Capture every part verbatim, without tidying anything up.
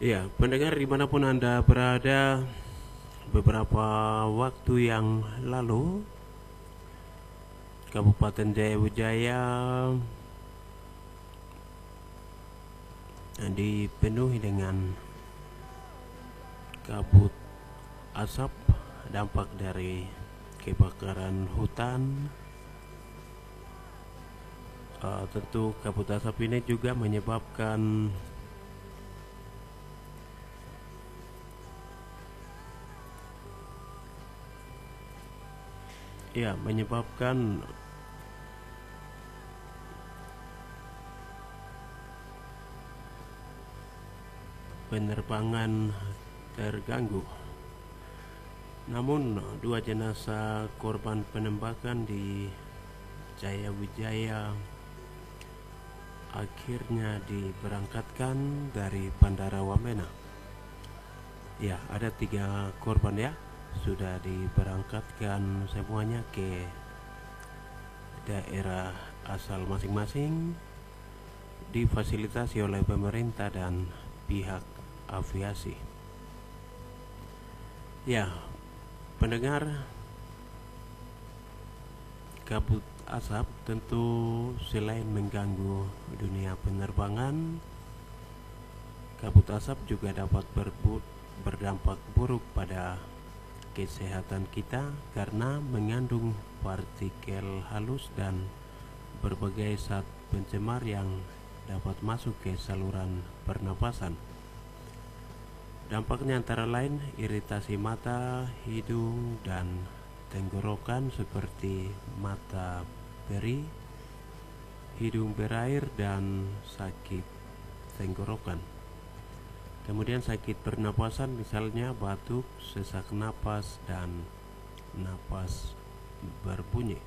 Ya, pendengar dimanapun Anda berada, beberapa waktu yang lalu Kabupaten Jaya Wijaya dipenuhi dengan kabut asap dampak dari kebakaran hutan. Uh, tentu kabut asap ini juga menyebabkan ya menyebabkan penerbangan terganggu. Namun dua jenazah korban penembakan di Jaya Wijaya akhirnya diberangkatkan dari Bandara Wamena. Ya, ada tiga korban ya, sudah diberangkatkan semuanya ke daerah asal masing-masing, difasilitasi oleh pemerintah dan pihak aviasi. Ya, pendengar, kabut asap tentu selain mengganggu dunia penerbangan, kabut asap juga dapat berbu berdampak buruk pada kesehatan kita karena mengandung partikel halus dan berbagai zat pencemar yang dapat masuk ke saluran pernapasan. Dampaknya antara lain iritasi mata, hidung, dan tenggorokan seperti mata perih, hidung berair, dan sakit tenggorokan. Kemudian sakit pernapasan misalnya batuk, sesak napas, dan napas berbunyi.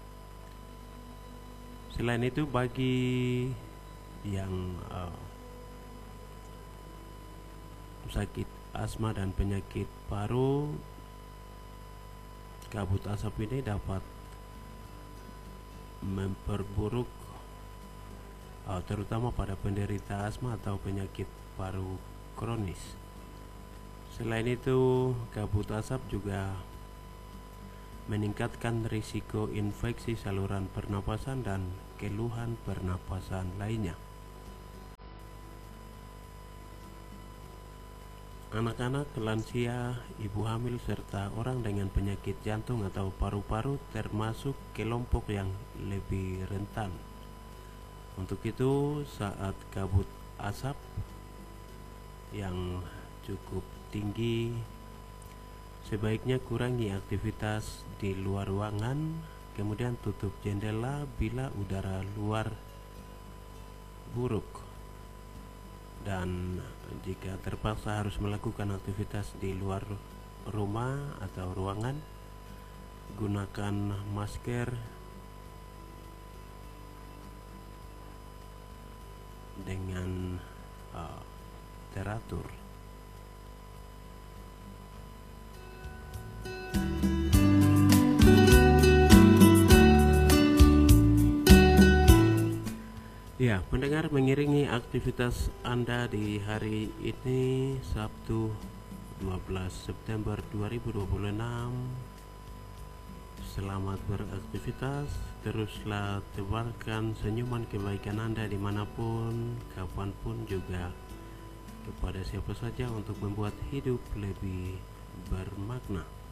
Selain itu bagi yang uh, sakit asma dan penyakit paru, kabut asap ini dapat memperburuk uh, terutama pada penderita asma atau penyakit paru kronis. Selain itu, kabut asap juga meningkatkan risiko infeksi saluran pernapasan dan keluhan pernapasan lainnya. Anak-anak, lansia, ibu hamil, serta orang dengan penyakit jantung atau paru-paru termasuk kelompok yang lebih rentan. Untuk itu, saat kabut asap yang cukup tinggi, sebaiknya kurangi aktivitas di luar ruangan, kemudian tutup jendela bila udara luar buruk. Dan jika terpaksa harus melakukan aktivitas di luar rumah atau ruangan, gunakan masker dengan uh, teratur. Ya, pendengar, mengiringi aktivitas Anda di hari ini Sabtu dua belas September dua ribu dua puluh enam. Selamat beraktivitas, teruslah tebarkan senyuman kebaikan Anda dimanapun, kapanpun, juga kepada siapa saja untuk membuat hidup lebih bermakna.